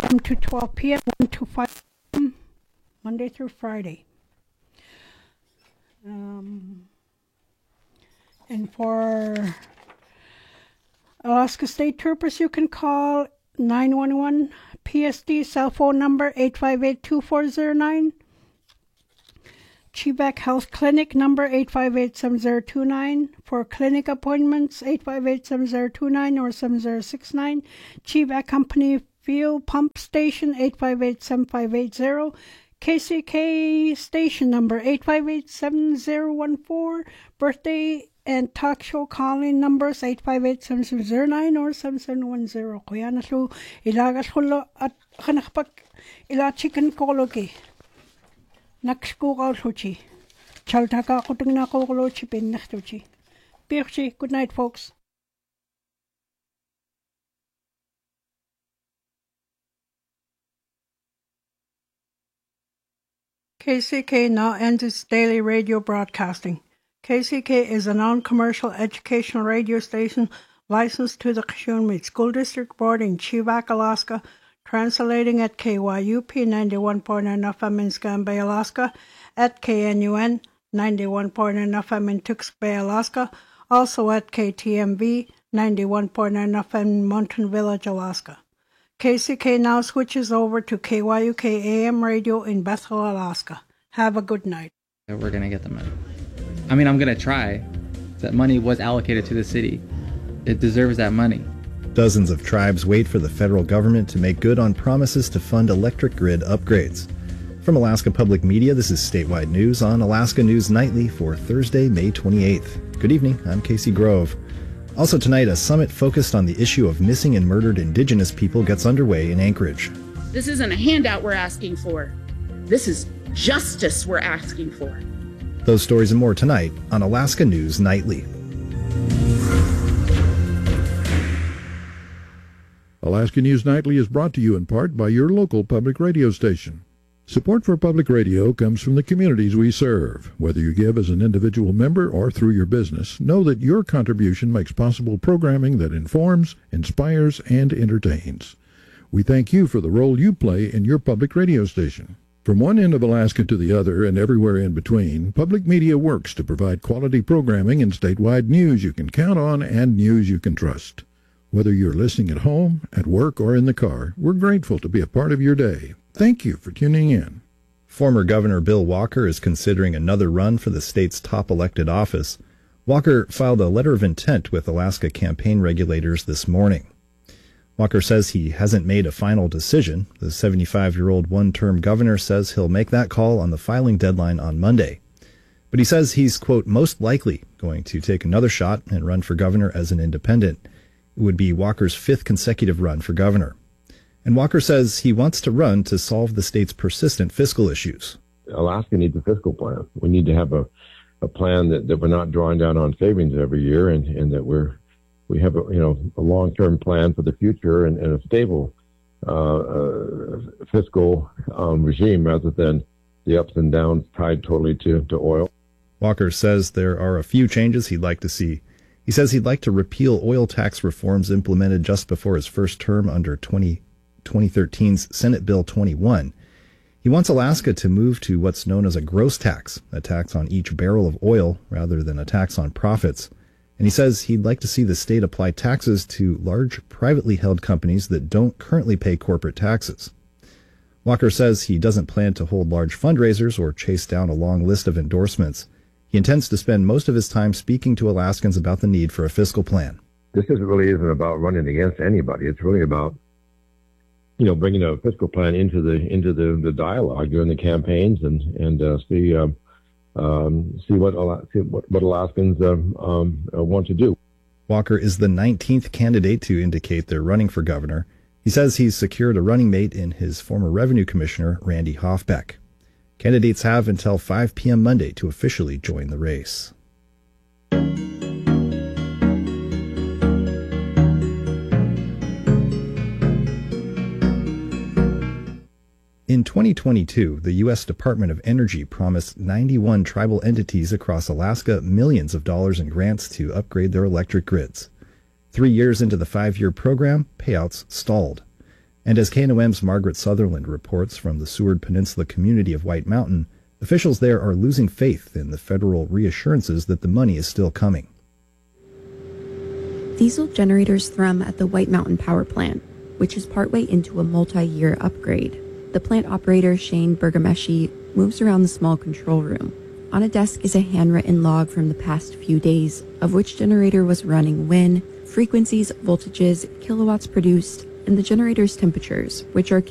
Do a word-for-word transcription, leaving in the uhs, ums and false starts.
a.m. to twelve p.m., one to five p.m., Monday through Friday. Um, and for Alaska State Troopers, you can call nine one one P S D, cell phone number eight five eight, two four zero nine. Chivac Health Clinic number eight five eight, seven zero two nine. For clinic appointments, eight five eight, seven zero two nine or seven zero six nine. Chivac Company Fuel Pump Station eight five eight, seven five eight zero. K C K Station number eight five eight, seven zero one four. Birthday and talk show calling numbers eight five eight, seven seven zero nine or seven seven one zero. Kuya na su ilagas hulo at kanakapag ila chicken kologi. Nakskukal suchi. Chaltaka kutung na kokolo chipin nachtuchi. Pirchi, good night, folks. K C K now ends its daily radio broadcasting. K C K is a non-commercial educational radio station licensed to the Kashunmit School District Board in Chivac, Alaska, translating at K Y U P ninety-one point nine F M in Scan Bay, Alaska, at K N U N ninety-one point nine F M in Tux Bay, Alaska, also at K T M V ninety-one point nine F M in Mountain Village, Alaska. K C K now switches over to K Y U K A M radio in Bethel, Alaska. Have a good night. We're going to get the money. I mean, I'm going to try. That money was allocated to the city. It deserves that money. Dozens of tribes wait for the federal government to make good on promises to fund electric grid upgrades. From Alaska Public Media, this is Statewide News on Alaska News Nightly for Thursday, May twenty-eighth. Good evening, I'm Casey Grove. Also tonight, a summit focused on the issue of missing and murdered Indigenous people gets underway in Anchorage. This isn't a handout we're asking for. This is justice we're asking for. Those stories and more tonight on Alaska News Nightly. Alaska News Nightly is brought to you in part by your local public radio station. Support for public radio comes from the communities we serve. Whether you give as an individual member or through your business, know that your contribution makes possible programming that informs, inspires, and entertains. We thank you for the role you play in your public radio station. From one end of Alaska to the other and everywhere in between, public media works to provide quality programming and statewide news you can count on and news you can trust. Whether you're listening at home, at work, or in the car, we're grateful to be a part of your day. Thank you for tuning in. Former Governor Bill Walker is considering another run for the state's top elected office. Walker filed a letter of intent with Alaska campaign regulators this morning. Walker says he hasn't made a final decision. The seventy-five-year-old one-term governor says he'll make that call on the filing deadline on Monday. But he says he's, quote, most likely going to take another shot and run for governor as an independent. It would be Walker's fifth consecutive run for governor. And Walker says he wants to run to solve the state's persistent fiscal issues. Alaska needs a fiscal plan. We need to have a, a plan that, that we're not drawing down on savings every year, and, and that we're we have a you know a long-term plan for the future and, and a stable uh, uh, fiscal um, regime rather than the ups and downs tied totally to, to oil. Walker says there are a few changes he'd like to see. He says he'd like to repeal oil tax reforms implemented just before his first term under twenty thirteen's Senate Bill twenty-one. He wants Alaska to move to what's known as a gross tax, a tax on each barrel of oil rather than a tax on profits. And he says he'd like to see the state apply taxes to large privately held companies that don't currently pay corporate taxes. Walker says he doesn't plan to hold large fundraisers or chase down a long list of endorsements. He intends to spend most of his time speaking to Alaskans about the need for a fiscal plan. This is really isn't about running against anybody. It's really about, you know, bringing a fiscal plan into the into the, the dialogue during the campaigns and and uh, see um, um, see what see what, what Alaskans um, um, uh, want to do. Walker is the nineteenth candidate to indicate they're running for governor. He says he's secured a running mate in his former revenue commissioner, Randy Hoffbeck. Candidates have until five p.m. Monday to officially join the race. In twenty twenty-two, the U S Department of Energy promised ninety-one tribal entities across Alaska millions of dollars in grants to upgrade their electric grids. Three years into the five-year program, payouts stalled. And as K N O M's Margaret Sutherland reports from the Seward Peninsula community of White Mountain, officials there are losing faith in the federal reassurances that the money is still coming. Diesel generators thrum at the White Mountain Power Plant, which is partway into a multi-year upgrade. The plant operator, Shane Bergameshi, moves around the small control room. On a desk is a handwritten log from the past few days of which generator was running when, frequencies, voltages, kilowatts produced, and the generator's temperatures, which are